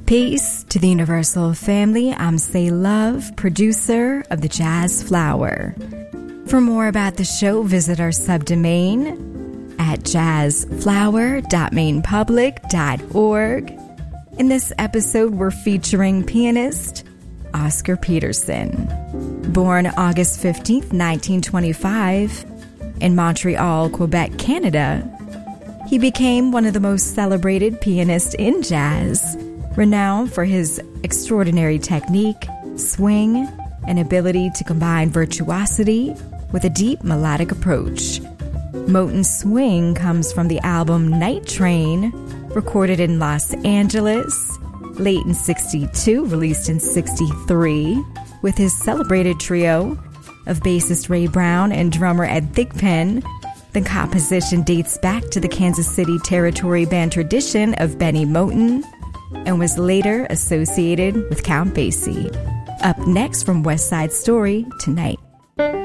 Peace to the Universal family. I'm Say Love, producer of The Jazz Flower. For more about the show, visit our subdomain at jazzflower.mainpublic.org. In this episode, we're featuring pianist Oscar Peterson. Born August 15th, 1925, in Montreal, Quebec, Canada, he became one of the most celebrated pianists in jazz, renowned for his extraordinary technique, swing, and ability to combine virtuosity with a deep melodic approach. Moten's swing comes from the album Night Train, recorded in Los Angeles, late in 62, released in 63, with his celebrated trio of bassist Ray Brown and drummer Ed Thigpen. The composition dates back to the Kansas City Territory band tradition of Benny Moten and was later associated with Count Basie. Up next from West Side Story, Tonight.